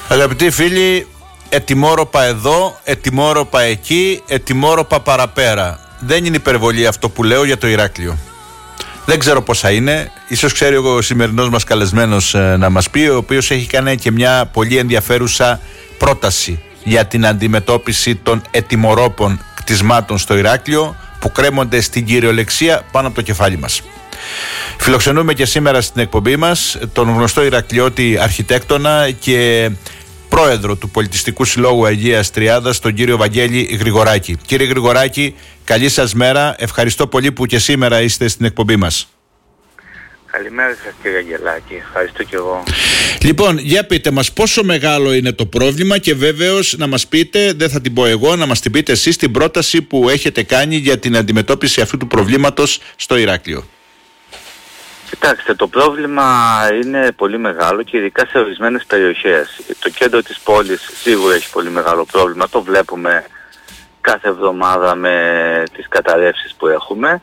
Αγαπητοί φίλοι, ετοιμόρροπα εδώ, ετοιμόρροπα εκεί, ετοιμόρροπα παραπέρα. Δεν είναι υπερβολή αυτό που λέω για το Ηράκλειο. Δεν ξέρω πόσα είναι. Ίσως ξέρει ο σημερινός μας καλεσμένος να μας πει, ο οποίος έχει κάνει και μια πολύ ενδιαφέρουσα πρόταση για την αντιμετώπιση των ετοιμορρόπων κτισμάτων στο Ηράκλειο που κρέμονται στην κυριολεξία πάνω από το κεφάλι μας. Φιλοξενούμε και σήμερα στην εκπομπή μας τον γνωστό Ηρακλειώτη αρχιτέκτονα και πρόεδρο του Πολιτιστικού Συλλόγου Αγίας Τριάδας, τον κύριο Βαγγέλη Γρηγοράκη. Κύριε Γρηγοράκη, καλή σας μέρα. Ευχαριστώ πολύ που και σήμερα είστε στην εκπομπή μας. Καλημέρα σας κύριε Αγγελάκη, ευχαριστώ και εγώ. Λοιπόν, για πείτε μας πόσο μεγάλο είναι το πρόβλημα και βέβαιως να μας πείτε, δεν θα την πω εγώ, να μας την πείτε εσείς την πρόταση που έχετε κάνει για την αντιμετώπιση αυτού του προβλήματος στο Ηράκλειο. Κοιτάξτε, το πρόβλημα είναι πολύ μεγάλο και ειδικά σε ορισμένες περιοχές. Το κέντρο της πόλης σίγουρα έχει πολύ μεγάλο πρόβλημα, το βλέπουμε κάθε εβδομάδα με τις καταρρεύσεις που έχουμε.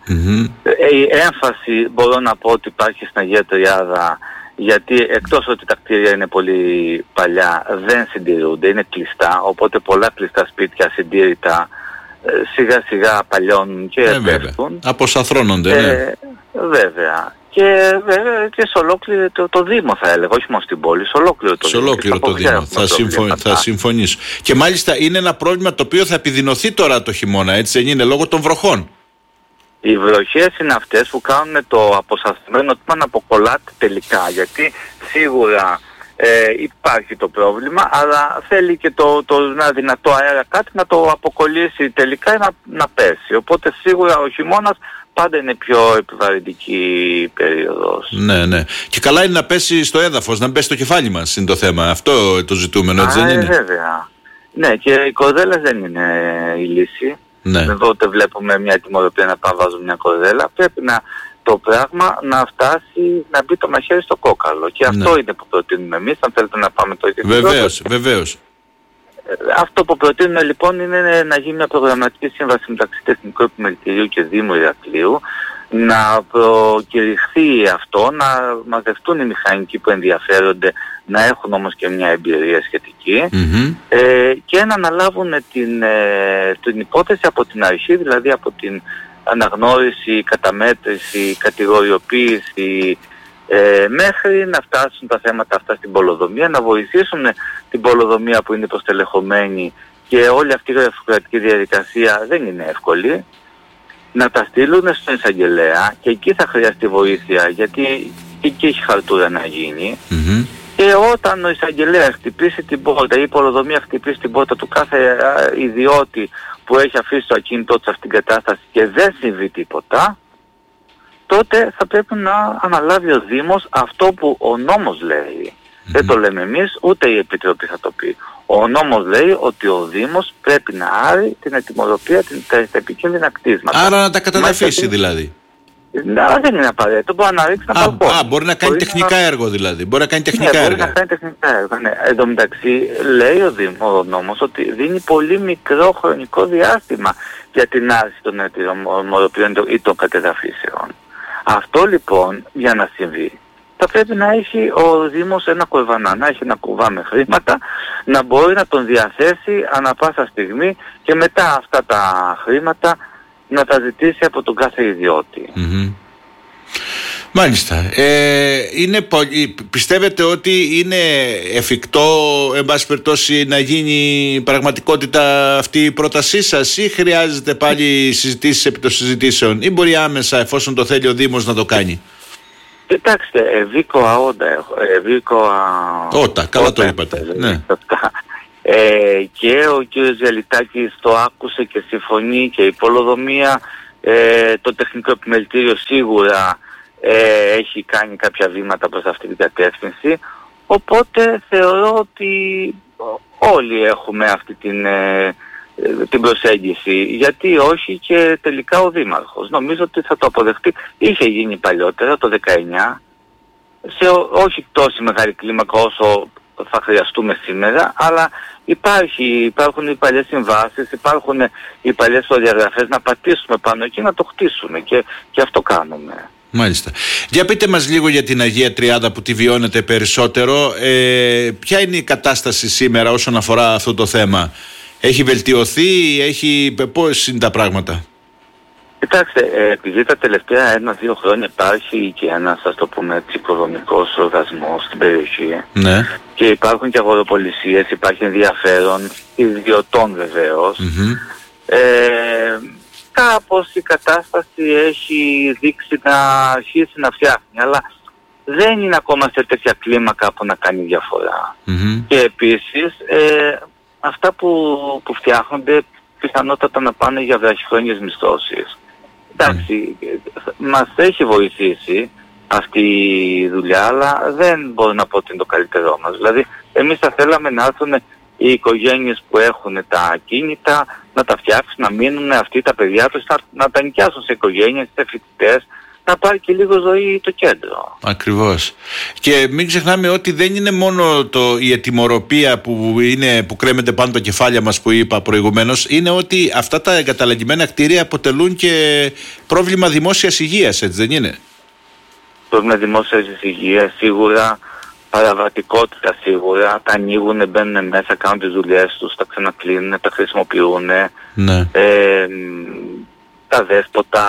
Η έμφαση μπορώ να πω ότι υπάρχει στην Αγία Τριάδα, γιατί εκτός ότι τα κτίρια είναι πολύ παλιά δεν συντηρούνται, είναι κλειστά, οπότε πολλά κλειστά σπίτια συντήρητα σιγά σιγά παλιώνουν και πέφτουν. Αποσαθρώνονται, ναι. Βέβαια. Και σε ολόκληρο το Δήμο θα έλεγα, όχι μόνο στην πόλη, σε ολόκληρο το Δήμο. Σε ολόκληρο το Δήμο, θα συμφωνήσω. Και μάλιστα είναι ένα πρόβλημα το οποίο θα επιδεινωθεί τώρα το χειμώνα, έτσι δεν είναι, λόγω των βροχών. Οι βροχές είναι αυτές που κάνουν το αποσαθρμένο τμήμα να αποκολλάται τελικά, γιατί σίγουρα υπάρχει το πρόβλημα, αλλά θέλει και ένα δυνατό αέρα κάτι να το αποκολλήσει τελικά να πέσει. Οπότε σίγουρα ο χειμώνας πάντα είναι πιο επιβαρυντική περίοδος. Ναι. Και καλά είναι να πέσει στο έδαφος, να πέσει στο κεφάλι μας, είναι το θέμα. Αυτό το ζητούμενο, έτσι δεν είναι? Βέβαια. Ναι, και οι κορδέλες δεν είναι η λύση. Ναι. Εδώ όταν βλέπουμε μια τιμωρία να πάμε βάζουμε μια κορδέλα, πρέπει το πράγμα να φτάσει, να μπει το μαχαίρι στο κόκαλο. Και αυτό είναι που προτείνουμε εμείς, αν θέλετε να πάμε το ίδιο. Βεβαίως. Αυτό που προτείνουμε λοιπόν είναι να γίνει μια προγραμματική σύμβαση μεταξύ Τεχνικού Επιμελητηρίου και Δήμου Ηρακλείου, να προκηρυχθεί αυτό, να μαζευτούν οι μηχανικοί που ενδιαφέρονται, να έχουν όμως και μια εμπειρία σχετική και να αναλάβουν την υπόθεση από την αρχή, δηλαδή από την αναγνώριση, καταμέτρηση, κατηγοριοποίηση, μέχρι να φτάσουν τα θέματα αυτά στην πολεοδομία, να βοηθήσουν την πολεοδομία που είναι προστελεχωμένη και όλη αυτή η γραφειοκρατική διαδικασία δεν είναι εύκολη, να τα στείλουν στον εισαγγελέα και εκεί θα χρειαστεί βοήθεια, γιατί εκεί έχει χαρτούρα να γίνει. Και όταν ο εισαγγελέας χτυπήσει την πόρτα ή η πολεοδομία χτυπήσει την πόρτα του κάθε ιδιώτη που έχει αφήσει το ακίνητό του σε αυτήν την κατάσταση και δεν συμβεί τίποτα, τότε θα πρέπει να αναλάβει ο Δήμος αυτό που ο νόμος λέει. Δεν το λέμε εμείς, ούτε η Επιτροπή θα το πει. Ο νόμος λέει ότι ο Δήμος πρέπει να άρει την ετοιμορροπία, τα επικίνδυνα κτίσματα. Άρα να τα καταδαφίσει δηλαδή. Αλλά δεν είναι απαραίτητο, μπορεί να ρίξει ένα παλκόνι. Μπορεί να κάνει τεχνικά έργο δηλαδή. Μπορεί να κάνει τεχνικά έργα. Μπορεί να κάνει τεχνικά έργα. Ναι. Εν τω μεταξύ λέει ο νόμος ότι δίνει πολύ μικρό χρονικό διάστημα για την άρση των ετοιμορροπίων ή των κατεδαφίσεων. Αυτό λοιπόν για να συμβεί θα πρέπει να έχει ο Δήμος ένα κορβανά, να έχει ένα κουβά με χρήματα, να μπορεί να τον διαθέσει ανά πάσα στιγμή και μετά αυτά τα χρήματα να τα ζητήσει από τον κάθε ιδιώτη. Μάλιστα. Πιστεύετε ότι είναι εφικτό, εν πάση περιπτώσει, να γίνει πραγματικότητα αυτή η πρότασή σας, ή χρειάζεται πάλι συζητήσεις επί των συζητήσεων, ή μπορεί άμεσα, εφόσον το θέλει ο Δήμος, να το κάνει? Κοιτάξτε, ευήκοα Ότα, καλά το είπατε. Ναι. Και ο κύριος Ζελιτάκης το άκουσε και συμφωνεί, και η πολεοδομία, το Τεχνικό Επιμελητήριο σίγουρα έχει κάνει κάποια βήματα προς αυτή την κατεύθυνση, οπότε θεωρώ ότι όλοι έχουμε αυτή την προσέγγιση, γιατί όχι και τελικά ο Δήμαρχος. Νομίζω ότι θα το αποδεχτεί. Είχε γίνει παλιότερα το 19, σε όχι τόση μεγάλη κλίμακα όσο θα χρειαστούμε σήμερα, αλλά υπάρχουν οι παλιές συμβάσεις, υπάρχουν οι παλιές προδιαγραφές, να πατήσουμε πάνω εκεί, να το χτίσουμε, και αυτό κάνουμε. Μάλιστα. Για πείτε μας λίγο για την Αγία Τριάδα που τη βιώνετε περισσότερο. Ποια είναι η κατάσταση σήμερα όσον αφορά αυτό το θέμα? Έχει βελτιωθεί, πώς είναι τα πράγματα? Κοιτάξτε, επειδή τα τελευταία 1-2 χρόνια υπάρχει και ένας, ας το πούμε έτσι, οικοδομικός οργασμός στην περιοχή, ναι, και υπάρχουν και αγοροπολισίες, υπάρχει ενδιαφέρον ιδιωτών βεβαίως, κάπως η κατάσταση έχει δείξει να αρχίσει να φτιάχνει, αλλά δεν είναι ακόμα σε τέτοια κλίμακα που να κάνει διαφορά. Και επίσης αυτά που φτιάχνονται πιθανότατα να πάνε για βραχυχρόνιες μισθώσεις. Εντάξει, μας έχει βοηθήσει αυτή η δουλειά, αλλά δεν μπορώ να πω ότι είναι το καλύτερό μας. Δηλαδή, εμείς θα θέλαμε να έρθουν οι οικογένειες που έχουν τα ακίνητα, να τα φτιάξουν, να μείνουν αυτοί τα παιδιά τους, να τα νοικιάσουν σε οικογένειες, σε φοιτητές, να πάρει και λίγο ζωή το κέντρο. Ακριβώς. Και μην ξεχνάμε ότι δεν είναι μόνο η ετοιμορροπία που κρέμεται πάνω τα κεφάλια μας που είπα προηγουμένως, είναι ότι αυτά τα εγκαταλεγγυμένα κτίρια αποτελούν και πρόβλημα δημόσιας υγείας, έτσι δεν είναι? Πρόβλημα δημόσιας υγείας σίγουρα, παραβατικότητα σίγουρα, τα ανοίγουν, μπαίνουν μέσα, κάνουν τις δουλειές τους, τα ξανακλίνουν, τα χρησιμοποιούν. Ναι. Τα δέσποτα,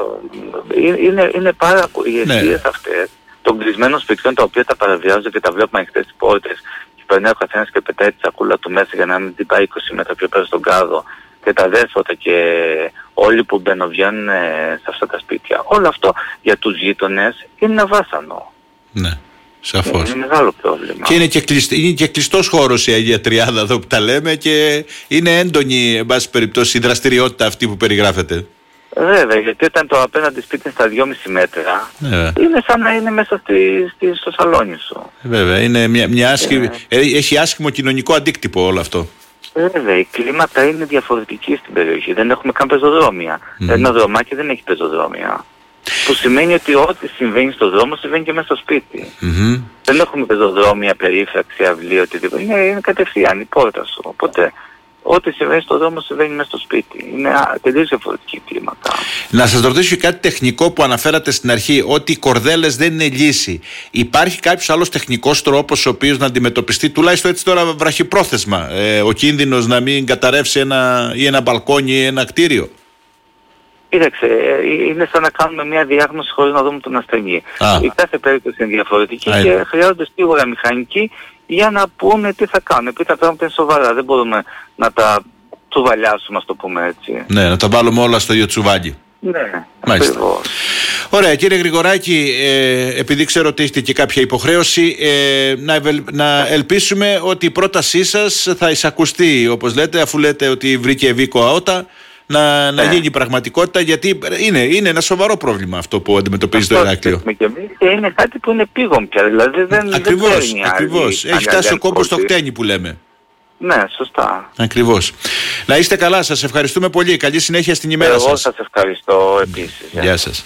είναι πάρα πολλοί οι αιστείες αυτές των κλεισμένων σπιτιών, τα οποία τα παραβιάζουν και τα βλέπουμε ανοιχτές τις πόρτες και περνάει ο καθένας και πετάει τη σακούλα του μέσα για να μην την πάει 20 μέτρα πιο πέρα στον κάδο, και τα δέσποτα και όλοι που μπαινοβγαίνουν σε αυτά τα σπίτια. Όλο αυτό για τους γείτονες είναι ένα βάσανο. Ναι. Σαφώς. Είναι μεγάλο πρόβλημα. Και είναι και κλειστός χώρος η Αγία Τριάδα εδώ που τα λέμε, και είναι έντονη, εν πάση περιπτώσει, η δραστηριότητα αυτή που περιγράφεται. Βέβαια, γιατί όταν το απέναντι σπίτι είναι στα 2,5 μέτρα, είναι σαν να είναι μέσα στο σαλόνι σου. Βέβαια, είναι μια άσχημη, έχει άσχημο κοινωνικό αντίκτυπο όλο αυτό. Βέβαια, η κλίματα είναι διαφορετική στην περιοχή. Δεν έχουμε καν πεζοδρόμια. Ένα δρομάκι δεν έχει πεζοδρόμια. Που σημαίνει ότι ό,τι συμβαίνει στο δρόμο συμβαίνει και μέσα στο σπίτι. Δεν έχουμε πεζοδρόμια, περίφραξη, αυλή, οτιδήποτε. Είναι κατευθείαν η πόρτα σου. Οπότε ό,τι συμβαίνει στο δρόμο συμβαίνει μέσα στο σπίτι. Είναι τελείως διαφορετική κλίμακα. Να σας ρωτήσω κάτι τεχνικό που αναφέρατε στην αρχή, ότι οι κορδέλες δεν είναι λύση. Υπάρχει κάποιος άλλος τεχνικός τρόπος ο οποίος να αντιμετωπιστεί, τουλάχιστον έτσι τώρα βραχυπρόθεσμα, ο κίνδυνος να μην καταρρεύσει ένα μπαλκόνι ή ένα κτίριο? Κοίταξε, είναι σαν να κάνουμε μια διάγνωση χωρίς να δούμε τον ασθενή. Η κάθε περίπτωση είναι διαφορετική και χρειάζονται σίγουρα μηχανικοί για να πούνε τι θα κάνουν. Επειδή τα πράγματα είναι σοβαρά, δεν μπορούμε να τα τσουβαλιάσουμε, ας το πούμε έτσι. Ναι, να τα βάλουμε όλα στο ίδιο τσουβάλι. Ναι, ακριβώς. Ωραία, κύριε Γρηγοράκη, επειδή ξέρω ότι έχετε και κάποια υποχρέωση, να ελπίσουμε ότι η πρότασή σας θα εισακουστεί, όπως λέτε, αφού λέτε ότι βρήκε βίκο αότα, να γίνει πραγματικότητα, γιατί είναι ένα σοβαρό πρόβλημα αυτό που αντιμετωπίζει το Ηράκλειο. Και είναι κάτι που είναι πήγον πια, δηλαδή Ακριβώς. Έχει φτάσει ο κόμπος στο χτένι που λέμε. Ναι, σωστά. Ακριβώς. Να είστε καλά, σας ευχαριστούμε πολύ. Καλή συνέχεια στην ημέρα σας. Εγώ σας ευχαριστώ επίσης. Γεια σας.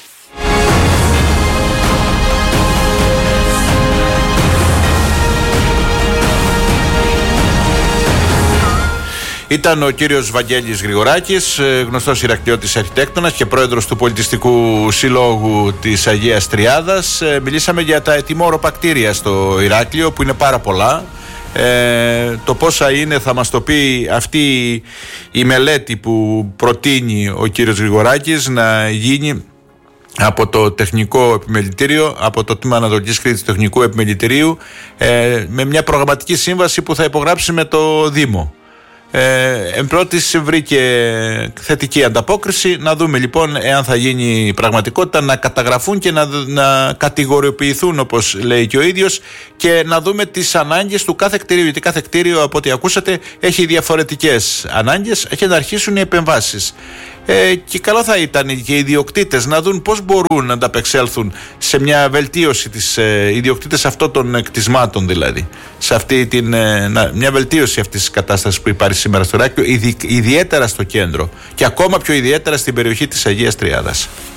Ήταν ο κύριος Βαγγέλης Γρηγοράκης, γνωστός Ηρακλειώτης αρχιτέκτονας και πρόεδρος του Πολιτιστικού Συλλόγου της Αγίας Τριάδας. Μιλήσαμε για τα ετοιμόρροπα κτίρια στο Ηράκλειο, που είναι πάρα πολλά. Το πόσα είναι θα μας το πει αυτή η μελέτη που προτείνει ο κύριος Γρηγοράκης να γίνει από το Τεχνικό Επιμελητήριο, από το Τμήμα Ανατολικής Κρήτης του Τεχνικού Επιμελητηρίου, με μια προγραμματική σύμβαση που θα υπογράψει με το Δήμο. Εν πρώτης βρήκε θετική ανταπόκριση. Να δούμε λοιπόν εάν θα γίνει πραγματικότητα, να καταγραφούν και να κατηγοριοποιηθούν, όπως λέει και ο ίδιος, και να δούμε τις ανάγκες του κάθε κτίριου, γιατί κάθε κτίριο, από ό,τι ακούσατε, έχει διαφορετικές ανάγκες, και να αρχίσουν οι επεμβάσεις. Και καλό θα ήταν και οι ιδιοκτήτες να δουν πώς μπορούν να ανταπεξέλθουν σε μια βελτίωση της ιδιοκτήτες αυτών των κτισμάτων, δηλαδή σε μια βελτίωση αυτής της κατάστασης που υπάρχει σήμερα στο Ηράκλειο, ιδιαίτερα στο κέντρο και ακόμα πιο ιδιαίτερα στην περιοχή της Αγίας Τριάδας.